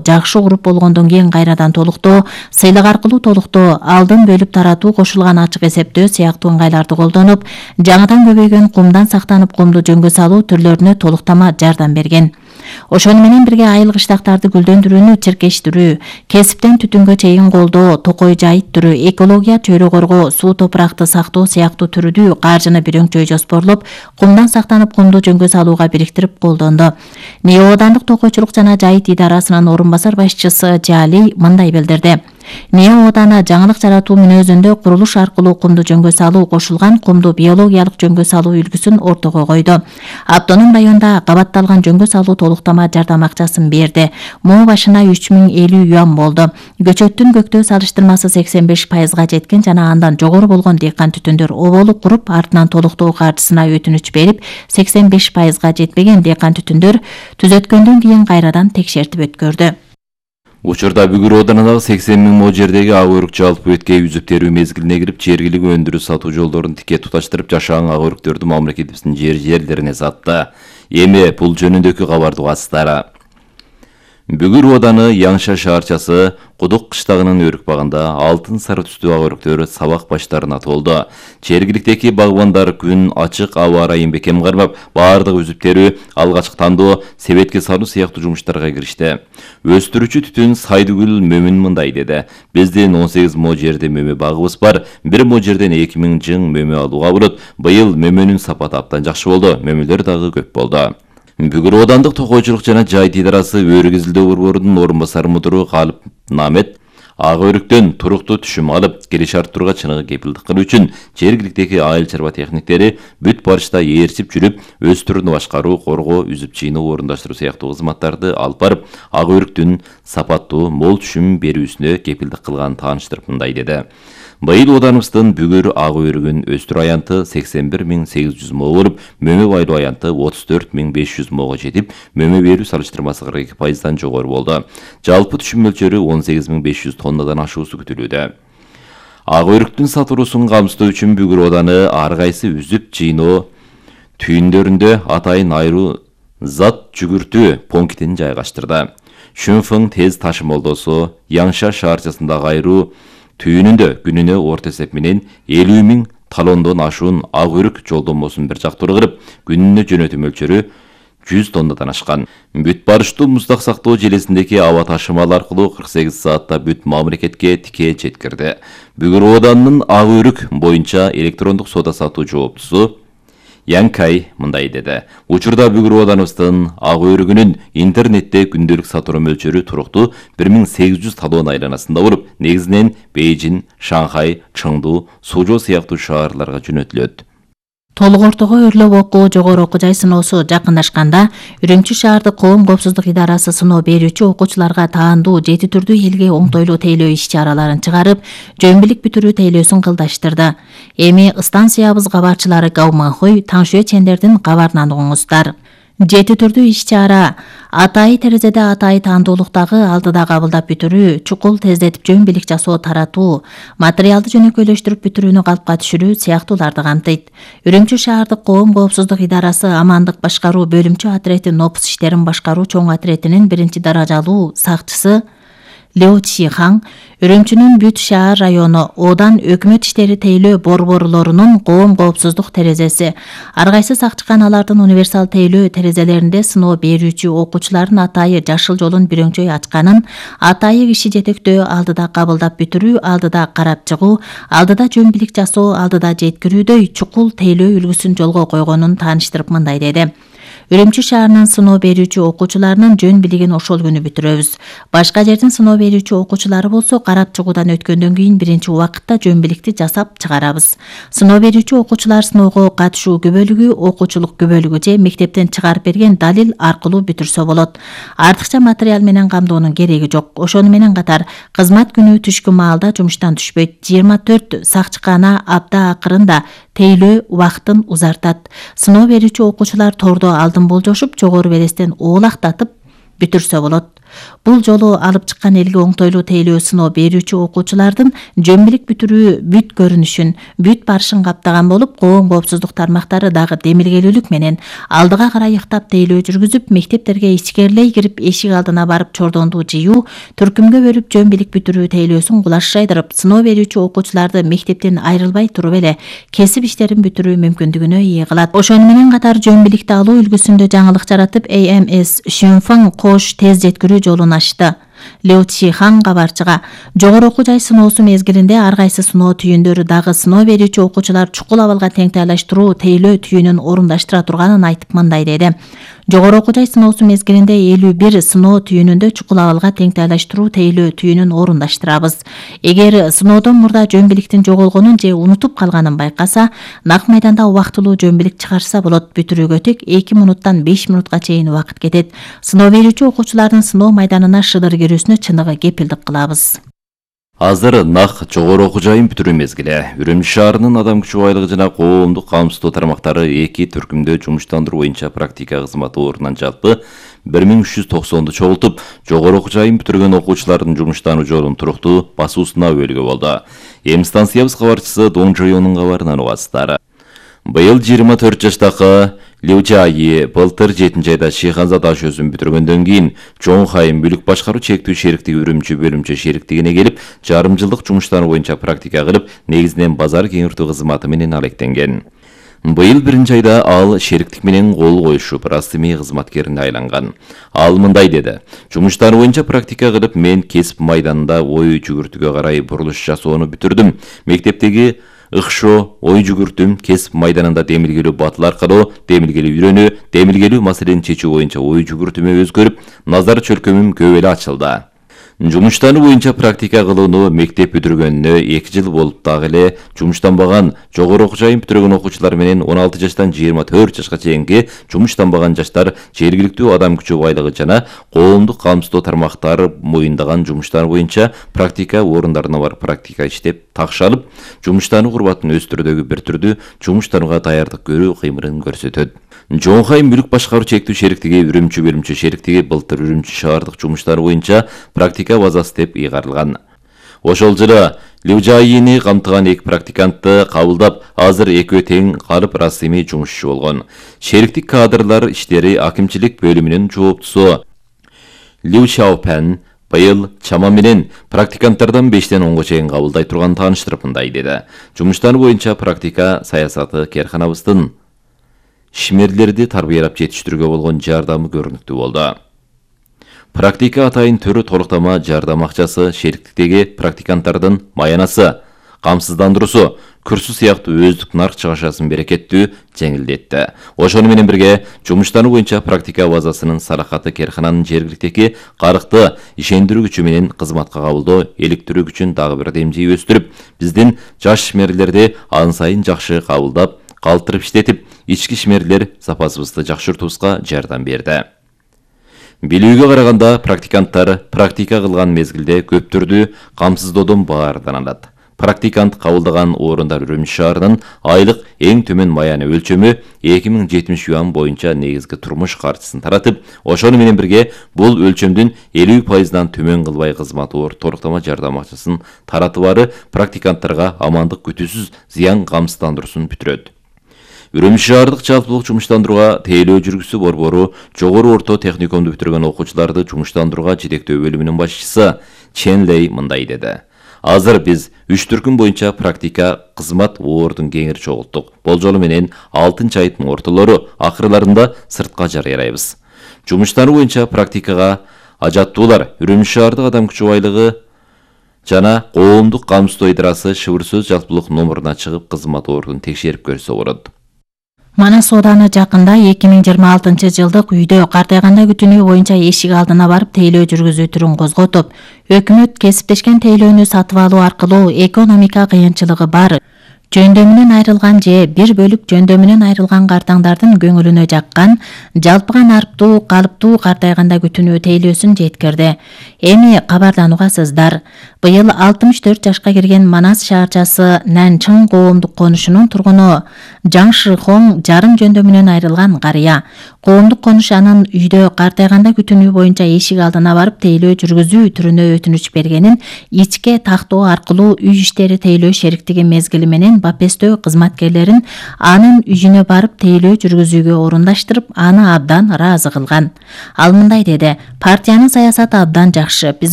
жакшы уруп болгондон кийин кайрадан толуктоо, сыйлык аркылуу толуктоо, алдын бөлүп таратуу, кошулган ачык эсептөө сыяктуу ыңгайларды колдонуп, жаңыдан көбөйгөн кумдан сактанып кумду жөнгө салуу түрлөрүнө толуктама жардам берген. Ошону менен бирге айыл кыштактарды гүлдөндүрүүнү чиркештирүү, кесиптен түтүнгө чейин колдоо, токой жайыттыруу, экология, чөйрө коргоо, суу топуракты сактоо сыяктуу түрүдүү каржыны бирөңчөй жоспорлоп, кумдан сактанып кумду жөнгө салууга бириктирип колдонду. НИИ Оодандык токойчулук жана жайыт идарасынын орун басар башчысы Жали мындай билдирди. НИИ Ооданы жаңылык жаратуу мүнөзүндө курулуш аркылуу кумду жөнгө салуу, кошулган кумду биологиялык жөнгө салуу үлгүсүн ортого койду. Автоном районда кабатталган жөнгө салуу толуктама жардам акчасын берди. Моо башына 3050 юан болду. Көчөттүн көктөө салыштырмасы 85%га жеткен жана андан жогору болгон дыйкан түтүндөр оболук куруп, артынан толуктоо каржысына өтүнүч берип, 85%га жетпеген дыйкан түтүндөр түзөткөндөн кийин кайрадан текшертип өткөрдү. Учурда Бүгүр Оодунундагы 80 000 мо жердеги ак өрүк жалпы өткөй үзүп терүү мезгилине кирип, жергилик өндүрүү сатуу жолдорун тике туташтырып, жашаан ак өрүктөрдү мамлекетибиздин жерлерине сатты. Эми бул жөнүндөгү кабарды угасыздар. Бүгүр Ооданы Яңша шаарчасы Кудук кыштагынын өрүк багында алтын сары түстүү ак өрүктөр сабак баштарына толду. Жергиликтеги багбандар күн ачык аба ырайын бекем кармап, баардык үзүп терүү, алгачкы тандоо, себетке салуу сыяктуу жумуштарга киришти. Өстүрүүчү түтүн Сайдыгүл Мөмүн мындай деди. Биздин 18 мо жерде мөмө багыбыз бар. Бир мо жерден 2000 жың мөмө алууга болот. Быйыл мөмөнүн сапаты абдан жакшы болду. Мөмөлөр дагы көп болду. Бүгүр Оодандык токойчулук жана жайыт идарасы өрүк изилдөө борборунун орун басары мудуру Калып Намет ак өрүктөн туруктуу түшүм алып, келиш арттырууга чыныгы кепилдик кылуу үчүн жергиликтеги айыл чарба техниктери бүт барышта ээрчип жүрүп, өстүрүүнү башкаруу, коргоо, үзүп чыйноо, орундаштыруу сыяктуу кызматтарды алып барып, ак өрүктүн сапаттуу, мол түшүм берүүсүнө кепилдик кылганын тааныштырып мындай деди. Быйыл Ооданыбыздын бүгүр ак өрүгүн өстүрүү аянты 81 800 мо болуп, мөмө байлоо аянты 34 500 мого жетип, мөмө берүү салыштырмасы 42%дан жогору болду. Жалпы түшүм мөлчөрү 18 500 тоннадан ашуусу күтүлүүдө. Ак өрүктүн сатылуусун камсыздоо үчүн Бүгүр Ооданы ар кайсы үзүп жыйноо түйүндөрүндө атайын айруу зат жүгүртүү пунктин жайгаштырды. Шүнфың тез ташымалдоосу Яңша шаарчасындагы айруу түйүнүндө күнүнө орто эсеп менен 50 000 талондон ашуун ак өрүк жолдомосун бир жактуу кырып, күнүнө жөнөтүү мөлчөрү 100 тоннадан ашкан. Бүт барыштуу муздак сактоо желесиндеги аба ташымал аркылуу 48 саатта бүт мамлекетке тике жеткирди. Бүгүр Оодунун ак өрүк боюнча электрондук соода сатуу жооптусу Янкай мындай деди. Учурда Бүгүр Оодунубуздун ак өрүгүнүн интернетте күндөлүк сатуу мөлчөрү туруктуу 1800 талон айланасында болуп, негизинен Бейжин, Шанхай, Чыңду, Сужо сыяктуу шаарларга жөнөтүлөт. Толук ортого өрлөп окуу, жогору окуу жай сыноосу жакындашканда, Үрүмчү шаардык коом коопсуздук идарасы сыноо берүүчү окуучуларга таандуу 7 түрдүү элге оңтойлуу тейлөө иш-чараларын чыгарып, жөн билик бүтүрүү тейлөөсүн кылдаштырды. Эми станциябыз кабарчылары Гауманхуй, Таңшуэ чендердин кабарынан угуңуздар. 7 түрдүү иш-чара: атайы терезеде атайы таандуулуктагы алдыда кабылдап бүтүрүү, чукул тездетип жөн билик жасоо таратуу, материалды жөнөкөйлөштүрүп бүтүрүүнү калпка түшүрүү сыяктууларды камтыйт. Үрүмчү шаардык коом коопсуздук идарасы амандык башкаруу бөлүмчө отрети НОПС иштерин башкаруу чоң отретинин 1-даражалуу сакчысы Лео Чихаң, Үрүмчүнүн бүт шаар району Одан өкмөт иштери тейлөө борборлорунун коом коопсуздук терезеси, ар кайсы сакчыканалардын универсал тейлөө терезелеринде сыноо берүүчү окуучулардын атайы жашыл жолун бирөңчөй ачканын, атайы киши жетектөө, алдыда кабылдап бүтүрүү, алдыда карап чыгуу, алдыда жөн билик жасоо, алдыда жеткирүүдөй чукул тейлөө үлгүсүн жолго койгонун тааныштырып мындай деди. Үрүмчү шаарынын сыноо берүүчү окуучуларынын жөн билигин ошол күнү бүтүрөбүз. Башка жердин сыноо берүүчү окуучулары болсо карап чыгуудан өткөндөн кийин биринчи убакытта жөн биликти жасап чыгарабыз. Сыноо берүүчү окуучулар сыноого катышуу күбөлүгү, окуучулук күбөлүгү же мектептен чыгарып берген далил аркылуу бүтүрсө болот. Артыкча материал менен камдоонун кереги жок. Ошону менен катар кызмат күнү түшкү маалда жумуштан түшпөйт. 24 сакчыкана апта акырында тейлөө убактын узартат. Сыноо берүүчү окуучулар тордо алдын болжошуп, жогору белестен оолактатып бүтүрсө болот. Бул жолу алып чыккан элге оңтойлуу тейлөө сыноо берүүчү окуучулардын жөнбилик бүтүрүү бүт көрүнүшүн, бүт барышын каптаган болуп, коом коопсуздук тармактары дагы демилгелүүлүк менен алдыга карай ыктап тейлөө жүргүзүп, мектептерге ичкерлей кирип эшик алдына барып чордонду жыюу, түркүмгө бөлүп жөнбилик бүтүрүү тейлөөсүн кулаш жайдырып, сыноо берүүчү окуучуларды мектептен айрылбай туруп эле кесип иштерин бүтүрүү мүмкүндүгүнө ээ кылат. Ошону менен катар жөнбиликти алуу үлгүсүндө жаңылык жаратып, AMS Шүнфаң кош тез жеткирүү жолун ачты. Лю Чихан кабарчыга жогору окуу жай сыноосу мезгилинде ар кайсы сыноо түйүндөрү дагы сыноо берүүчү окуучулар чукул абалга теңтайлаштыруу тейлөө түйүнүн орундаштыра турганын айтып мындай деди. Жогору окуу жай сыноосу мезгилинде 51 сыноо түйүнүндө чукул абалга теңтайлаштыруу тейлөө түйүнүн орундаштырабыз. Эгер сыноодон мурда жөнбиликтин жоголгонун же унутуп калганын байкаса, нак майданда убактылуу жөнбилик чыгарса болот. Бүтүрүүгө тек 2 минуттан 5 минутка чейин убакыт кетет. Сыноо берүүчү окуучулардын сыноо майданына шыдыр кирүүсүнө чыныгы кепилдик кылабыз. Азыр нак жогору окуу жайын бүтүрүү мезгили. Үрүмчү шаарынын адам күчү байлыгы жана коомдук камсыздоо тармактары 2 түркүмдө жумуштандыруу боюнча практика кызматы орунан жалпы 1390 чогултуп, жогору окуу жайын бүтүргөн окуучулардын жумуштануу жолун туруктуу басуусуна өбөлгө болду. Эми станциябыз кабарчысы Дон Жойонун кабарынан угасыздар. Быйыл 24 жаштагы Лю Жайи былтыр 7 айда Шиханза даш өзүн бүтүргөндөн кийин Чоңхайым бүлүк башкаруу чектүү шериктиги үрүмчү бөлүмчө шериктигине келип, жарым жылдык жумуштануу боюнча практика кылып, негизинен базар кеңиртүү кызматы менен алектенген. Быйыл 1 айда ал шериктик менен кол коюшуп, расмий кызматкерине айланган. Ал мындай деди: "Жумуштануу боюнча практика кылып, мен кесип майданында ой жүгүртүүгө карай бурулуш жасоону бүтүрдүм. Мектептеги ыкшоо, ой жүгүртүм, кесип майданында демилгелүү батыл аркылуу демилгелүү үйрөнүү, демилгелүү маселени чечүү боюнча ой жүгүртүмө өзгөрүп, назар чөлкөмүм көп эле ачылды. Жумуштануу боюнча практика кылууну мектеп бүтүргөнүнө 2 жыл болуп дагы эле жумуштанбаган, жогору окуу жайын бүтүргөн окуучулар менен 16 жаштан 24 жашка чейинки жумуштанбаган жаштар жергиликтүү адам күчү байлыгы жана коомдук камсыздоо тармактары моюндаган жумуштар боюнча практика орундарына барып практика иштеп, такшы алып, жумуштануу курбатын өз түрдөгү бир түрдүү жумуштанууга даярдык көрүү кыймылын көрсөтөт. Чоңхайым бүлүк башкаруу чектүү шериктиги үрүмчү бөлүмчө шериктиги былтыр үрүмчү шаардык жумуштар боюнча практика базасы деп ыйгарылган. Ошол жылы Лю Жайини камтыган 2 практикантты кабылдап, азыр экөө тең калып расмий жумушчу болгон. Шериктик кадрлар иштери акимчилик бөлүмүнүн жооптусу Лю Шаопен быйыл чама менен практиканттардан 5тен 10го чейин кабылдай турган тааныштырып мындай деди: "Жумуштар боюнча практика саясаты керканабыздын ишмерлерди тарбиялап жетиштирүүгө болгон жардамы көрүнүктүү болду. Практика атайын түрү толуктама жардам акчасы, шериктиктеги практиканттардын маянасы, камсыздандыруусу, курсу сыяктуу өздүк нарк чыгашасын берекеттүү жеңилдетти. Ошону менен бирге жумуштануу боюнча практика базасынын саракаты керкананын жергиликтеги карыкты ишендирүү күчү менен кызматка кабылдоо иликтирүү күчүн дагы бир демжей өстүрүп, биздин жаш ишмерлерди ан сайын жакшы кабылдап, калтырып иштетип, ички ишмерлер запасыбызды жакшыртуубузга жардам берди. Билүүгө караганда, практиканттар практика кылган мезгилде көп түрдүү камсыздоодон баардан алат. Практикант кабылдаган орундар Үрүмчү шаарынын айлык эң төмөн маяны өлчөмү 2070 юан боюнча негизги турмуш каржысын таратып, ошону менен бирге бул өлчөмдүн 50%дан төмөн кылбай кызматы толуктама жардам акчасын таратыбары практиканттарга амандык күтүүсүз зыян камсыздандыруусын бүтүрөт. Үрүмчү шаардык жалпылык жумуштандырууга тейлөө жүргүзүү борбору жогору орто техникумду бүтүргөн окуучуларды жумуштандырууга жетектөө бөлүмүнүн башчысы Чен Лей мындай деди: "Азыр биз 3 түркүм боюнча практика кызмат ордун кеңири чогулттук. Болжолу менен 6 айдын ортолору акырларында сыртка жарыялайбыз. Жумуштануу боюнча практикага ажаттуулар Үрүмчү шаардык адам күчү байлыгы жана коомдук камсыздоо ыйдарасы шыбыр сөз жалпылык номуруна чыгып кызмат ордун текшерип көрсө болот." Манас ооданы жакында 2026 жылдык үйдө картайганда күтүнүү боюнча эшик алдына барып тейлөө жүргүзүү түрүн козготуп, өкмөт кесиптешкен тейлөөнү сатып алуу аркылуу экономика кыйынчылыгы бар жөндөмүнөн айрылган же бир бөлүк жөндөмүнөн айрылган картаңдардын көңүлүнө жаккан, жалпыган арыптуу, калыптуу картайганда күтүнүү тейлөөсүн жеткирди. Эми кабардан угасыздар. Быйыл 64 жашка кирген Манас шаарчасы Нанчың коомдук конушунун тургуну Жаң Шихоң жарым жөндөмүнөн айрылган карыя. Коомдук конуш анын үйдө картайганда күтүнүү боюнча эшик алдына барып тейлөө жүргүзүү түрүнө өтүнүч бергенин, ичке тактоо аркылуу үй иштери тейлөө шериктиги мезгили менен Бапестөө кызматкерлерин анын үйүнө барып тейлөө жүргүзүүгө орундаштырып, аны абдан ыраазы кылган. Ал мындай деди: партиянын саясаты абдан жакшы. Биз